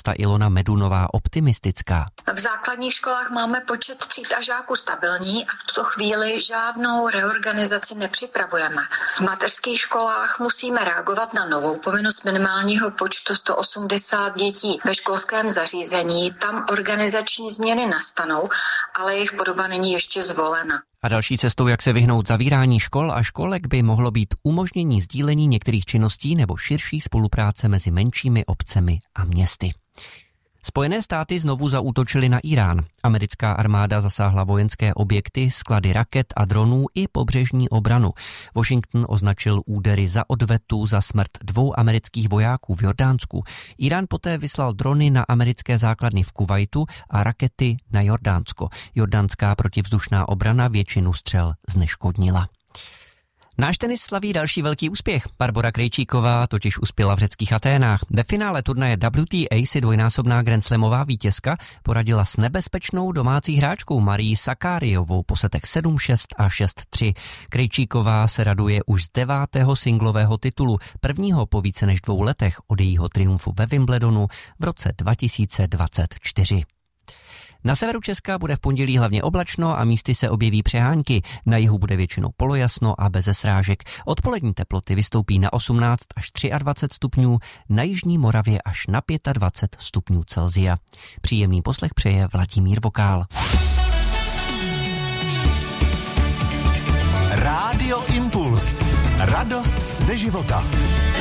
města Ilona Medunová optimistická. V základních školách máme počet tříd a žáků stabilní a v tuto chvíli žádnou reorganizaci nepřipravujeme. V mateřských školách musíme reagovat na novou povinnost minimálního počtu 180 dětí ve školském zařízení. Tam organizační změny nastanou, ale jejich podoba není ještě zvolena. A další cestou, jak se vyhnout zavírání škol a školek, by mohlo být umožnění sdílení některých činností nebo širší spolupráce mezi menšími obcemi a městy. Spojené státy znovu zaútočily na Irán. Americká armáda zasáhla vojenské objekty, sklady raket a dronů i pobřežní obranu. Washington označil údery za odvetu za smrt 2 amerických vojáků v Jordánsku. Irán poté vyslal drony na americké základny v Kuvajtu a rakety na Jordánsko. Jordánská protivzdušná obrana většinu střel zneškodnila. Náš tenis slaví další velký úspěch. Barbora Krejčíková totiž uspěla v řeckých Aténách. Ve finále turnaje WTA si dvojnásobná grandslamová vítězka poradila s nebezpečnou domácí hráčkou Marií Sakkariovou po setech 7-6 a 6-3. Krejčíková se raduje už z 9. singlového titulu, prvního po více než 2 letech od jejího triumfu ve Wimbledonu v roce 2024. Na severu Česka bude v pondělí hlavně oblačno a místy se objeví přehánky. Na jihu bude většinou polojasno a beze srážek. Odpolední teploty vystoupí na 18 až 23 stupňů, na jižní Moravě až na 25 stupňů Celsia. Příjemný poslech přeje Vladimír Vokál. Rádio Impuls. Radost ze života.